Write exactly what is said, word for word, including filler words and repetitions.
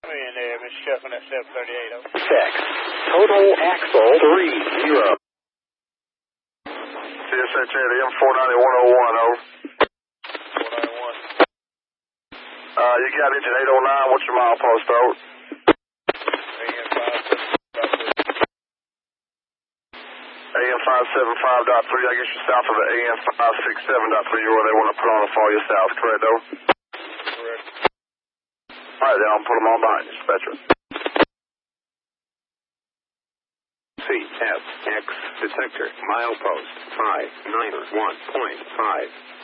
And there, Mister Shuffling at seven thirty-eight. Over. Six. Total axle three zero. C S H A M four ninety-one oh one, over. four ninety-one. Uh, you got engine eight oh nine, what's your milepost, over? A M five seventy-five point three, I guess you're south of the A M five sixty-seven point three where they want to put on a for you south, correct, over? Correct. Alright, then I'll put them on behind you, Spectra. C S X detector milepost five nine one point five.